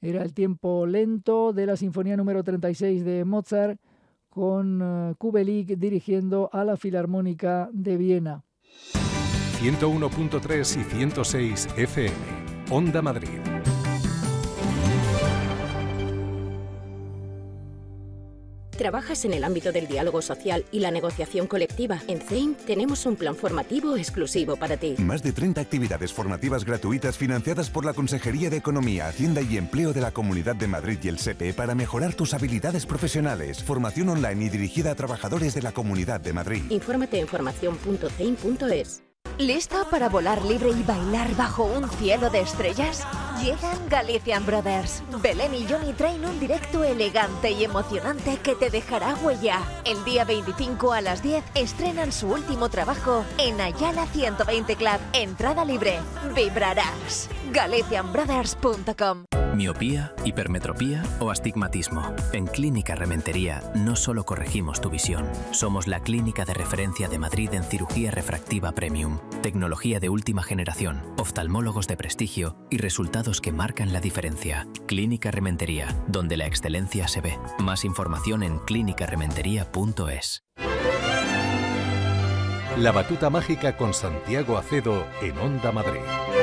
Era el tiempo lento de la Sinfonía número 36 de Mozart, con Kubelik dirigiendo a la Filarmónica de Viena. 101.3 y 106 FM. Onda Madrid. ¿Trabajas en el ámbito del diálogo social y la negociación colectiva? En CEIM tenemos un plan formativo exclusivo para ti. Más de 30 actividades formativas gratuitas financiadas por la Consejería de Economía, Hacienda y Empleo de la Comunidad de Madrid y el SEPE para mejorar tus habilidades profesionales. Formación online y dirigida a trabajadores de la Comunidad de Madrid. Infórmate en formación.ceim.es. ¿Listo para volar libre y bailar bajo un cielo de estrellas? Llegan Galician Brothers. Belén y Johnny traen un directo elegante y emocionante que te dejará huella. El día 25 a las 10 estrenan su último trabajo en Ayala 120 Club. Entrada libre. Vibrarás. GalicianBrothers.com. Miopía, hipermetropía o astigmatismo. En Clínica Rementería no solo corregimos tu visión, somos la clínica de referencia de Madrid en cirugía refractiva premium, tecnología de última generación, oftalmólogos de prestigio y resultados que marcan la diferencia. Clínica Rementería, donde la excelencia se ve. Más información en clinicarementería.es. La batuta mágica con Santiago Acedo en Onda Madrid.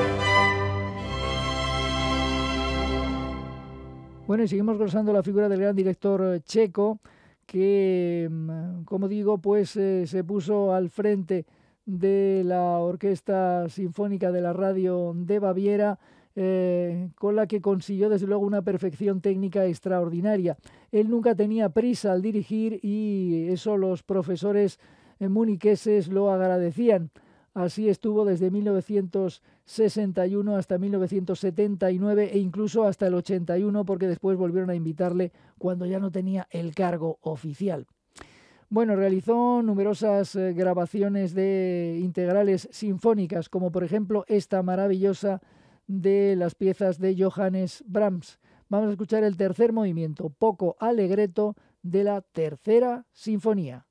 Bueno, y seguimos glosando la figura del gran director checo que, como digo, pues se puso al frente de la Orquesta Sinfónica de la Radio de Baviera, con la que consiguió desde luego una perfección técnica extraordinaria. Él nunca tenía prisa al dirigir y eso los profesores muniqueses lo agradecían. Así estuvo desde 1961 hasta 1979 e incluso hasta el 81, porque después volvieron a invitarle cuando ya no tenía el cargo oficial. Bueno, realizó numerosas grabaciones de integrales sinfónicas, como por ejemplo esta maravillosa de las piezas de Johannes Brahms. Vamos a escuchar el tercer movimiento, poco allegretto, de la tercera sinfonía.